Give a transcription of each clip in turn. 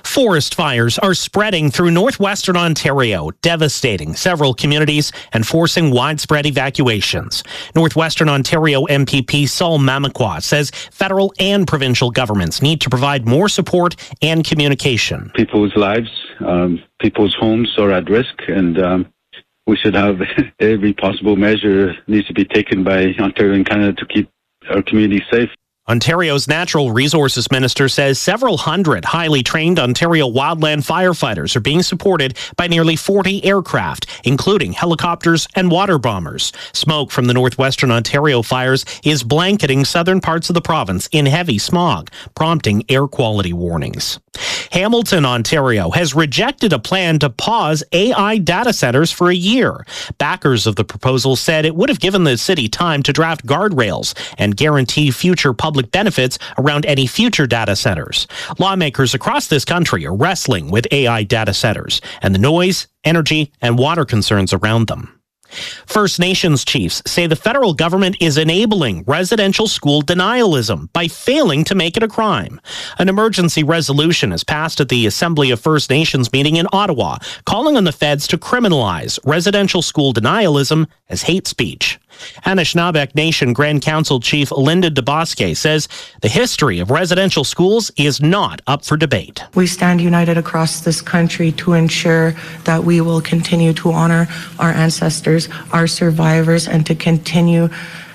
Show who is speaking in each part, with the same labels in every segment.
Speaker 1: Forest fires are spreading through northwestern Ontario, devastating several communities and forcing widespread evacuations. Northwestern Ontario MPP Saul Mamakwa says federal and provincial governments need to provide more support and communication.
Speaker 2: People's lives, people's homes are at risk, and we should have every possible measure needs to be taken by Ontario and Canada to keep our communities safe.
Speaker 1: Ontario's Natural Resources Minister says several hundred highly trained Ontario wildland firefighters are being supported by nearly 40 aircraft, including helicopters and water bombers. Smoke from the northwestern Ontario fires is blanketing southern parts of the province in heavy smog, prompting air quality warnings. Hamilton, Ontario has rejected a plan to pause AI data centers for a year. Backers of the proposal said it would have given the city time to draft guardrails and guarantee future public benefits around any future data centers. Lawmakers across this country are wrestling with AI data centers and the noise, energy, and water concerns around them. First Nations chiefs say the federal government is enabling residential school denialism by failing to make it a crime. An emergency resolution is passed at the Assembly of First Nations meeting in Ottawa, calling on the feds to criminalize residential school denialism as hate speech. Anishinaabe Nation Grand Council Chief Linda DeBosque says the history of residential schools is not up for debate.
Speaker 3: We stand united across this country to ensure that we will continue to honor our ancestors, our survivors, and to continue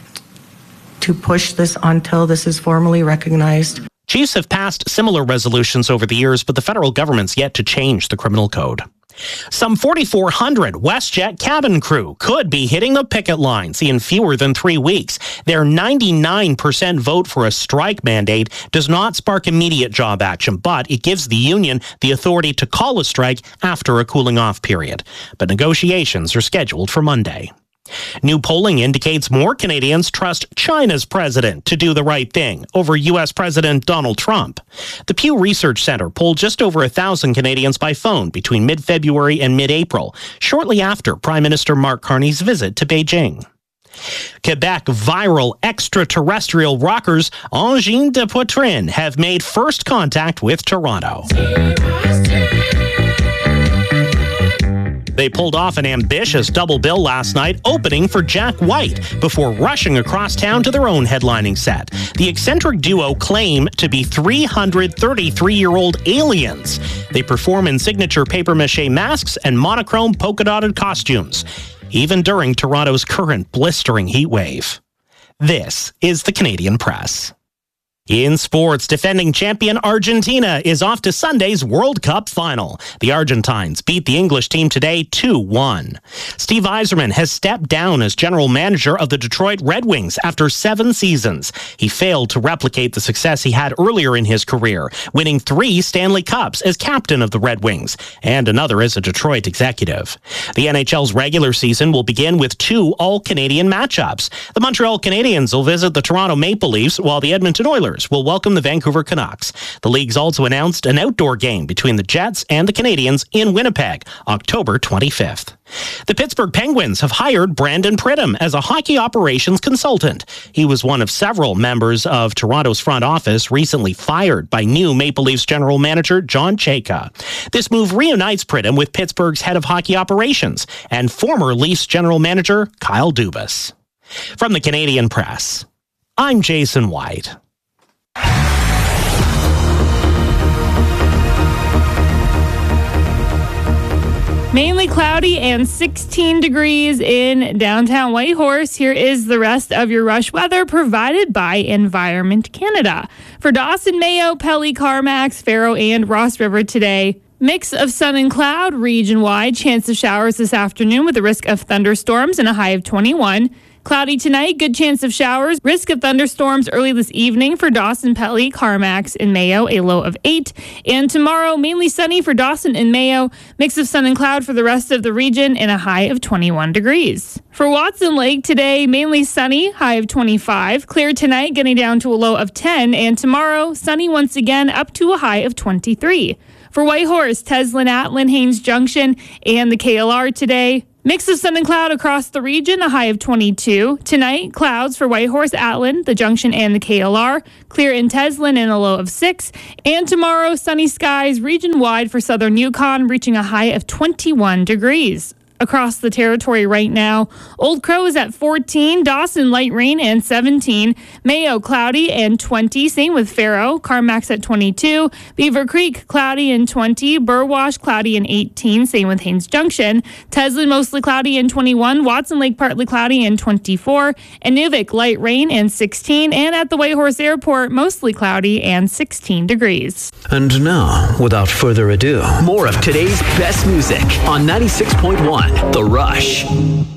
Speaker 3: to push this until this is formally recognized.
Speaker 1: Chiefs have passed similar resolutions over the years, but the federal government's yet to change the criminal code. Some 4,400 WestJet cabin crew could be hitting the picket lines in fewer than 3 weeks. Their 99% vote for a strike mandate does not spark immediate job action, but it gives the union the authority to call a strike after a cooling off period. But negotiations are scheduled for Monday. New polling indicates more Canadians trust China's president to do the right thing over U.S. President Donald Trump. The Pew Research Center polled just over 1,000 Canadians by phone between mid-February and mid-April, shortly after Prime Minister Mark Carney's visit to Beijing. Quebec viral extraterrestrial rockers Engin de Poitrine have made first contact with Toronto. They pulled off an ambitious double bill last night, opening for Jack White before rushing across town to their own headlining set. The eccentric duo claim to be 333-year-old aliens. They perform in signature papier-mâché masks and monochrome polka-dotted costumes, even during Toronto's current blistering heat wave. This is the Canadian Press. In sports, defending champion Argentina is off to Sunday's World Cup final. The Argentines beat the English team today 2-1. Steve Yzerman has stepped down as general manager of the Detroit Red Wings after 7 seasons. He failed to replicate the success he had earlier in his career, winning 3 Stanley Cups as captain of the Red Wings and another as a Detroit executive. The NHL's regular season will begin with 2 all-Canadian matchups. The Montreal Canadiens will visit the Toronto Maple Leafs, while the Edmonton Oilers will welcome the Vancouver Canucks. The league's also announced an outdoor game between the Jets and the Canadiens in Winnipeg, October 25th. The Pittsburgh Penguins have hired Brandon Pridham as a hockey operations consultant. He was one of several members of Toronto's front office recently fired by new Maple Leafs general manager John Chayka. This move reunites Pridham with Pittsburgh's head of hockey operations and former Leafs general manager Kyle Dubas. From the Canadian Press, I'm Jason White.
Speaker 4: Mainly cloudy and 16 degrees in downtown Whitehorse. Here is the rest of your rush weather provided by Environment Canada. For Dawson, Mayo, Pelly, Carmax, Faro, and Ross River today, mix of sun and cloud, region-wide. Chance of showers this afternoon with a risk of thunderstorms and a high of 21. Cloudy tonight, good chance of showers. Risk of thunderstorms early this evening for Dawson, Pelly, Carmax, and Mayo, a low of 8. And tomorrow, mainly sunny for Dawson and Mayo. Mix of sun and cloud for the rest of the region and a high of 21 degrees. For Watson Lake today, mainly sunny, high of 25. Clear tonight, getting down to a low of 10. And tomorrow, sunny once again, up to a high of 23. For Whitehorse, Teslin, Atlin, Haines Junction, and the KLR today, Mix of sun and cloud across the region, a high of 22. Tonight, clouds for Whitehorse, Atlan, the Junction, and the KLR. Clear in Teslin and a low of 6. And tomorrow, sunny skies region-wide for southern Yukon, reaching a high of 21 degrees. Across the territory right now, Old Crow is at 14, Dawson light rain and 17, Mayo cloudy and 20, same with Faro, Carmack's at 22, Beaver Creek cloudy and 20, Burwash cloudy and 18, same with Haines Junction, Teslin mostly cloudy and 21, Watson Lake partly cloudy and 24, Inuvik light rain and 16, and at the Whitehorse Airport mostly cloudy and 16 degrees.
Speaker 5: And now, without further ado,
Speaker 6: more of today's best music on 96.1 The Rush.